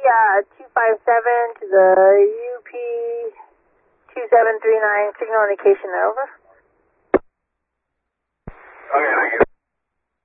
257 to the UP 2739 signal indication, over. Okay, thank you.